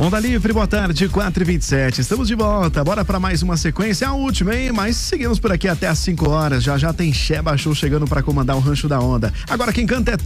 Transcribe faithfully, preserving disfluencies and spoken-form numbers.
Onda Livre, boa tarde, quatro e vinte e sete. Estamos de volta. Bora para mais uma sequência, a última, hein? Mas seguimos por aqui até às cinco horas. Já já tem Sheba Show chegando para comandar o Rancho da Onda. Agora quem canta é